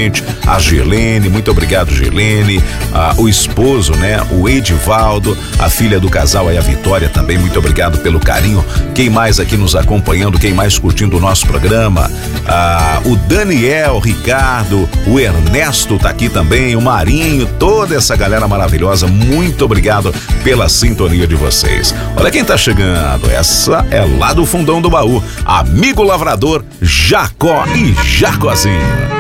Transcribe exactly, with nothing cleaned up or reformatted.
gente. A Girlene, muito obrigado, Girlene. Ah, o esposo, né? O Edivaldo, a filha do casal aí, a Vitória também, muito obrigado pelo carinho. Quem mais aqui nos acompanhando, quem mais curtindo o nosso programa? Ah, o Daniel, o Ricardo, o Ernesto tá aqui também, o Marinho, toda essa galera maravilhosa, muito obrigado pela sintonia de vocês. Olha quem tá chegando, essa é lá do fundão do baú, amigo lavrador Jacó e Jacozinho.